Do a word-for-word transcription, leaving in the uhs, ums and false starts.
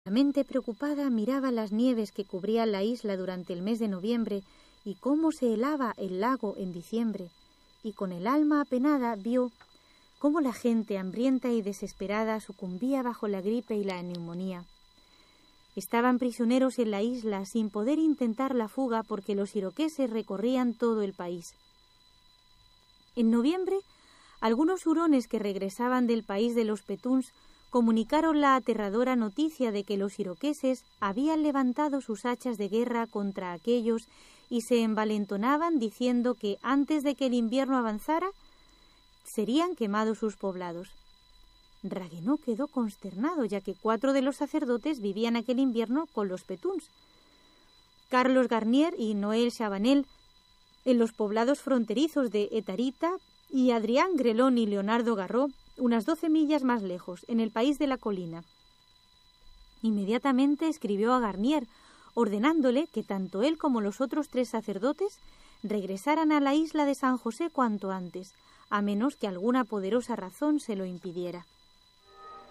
La mente preocupada miraba las nieves que cubrían la isla durante el mes de noviembre y cómo se helaba el lago en diciembre, y con el alma apenada vio cómo la gente hambrienta y desesperada sucumbía bajo la gripe y la neumonía. Estaban prisioneros en la isla sin poder intentar la fuga porque los iroqueses recorrían todo el país. En noviembre, algunos hurones que regresaban del país de los Petuns comunicaron la aterradora noticia de que los iroqueses habían levantado sus hachas de guerra contra aquellos y se envalentonaban diciendo que antes de que el invierno avanzara serían quemados sus poblados. Raguenau quedó consternado, ya que cuatro de los sacerdotes vivían aquel invierno con los Petuns. Carlos Garnier y Noel Chabanel en los poblados fronterizos de Etarita y Adrián Grelón y Leonardo Garró unas doce millas más lejos, en el país de la colina. Inmediatamente escribió a Garnier, ordenándole que tanto él como los otros tres sacerdotes regresaran a la isla de San José cuanto antes, a menos que alguna poderosa razón se lo impidiera.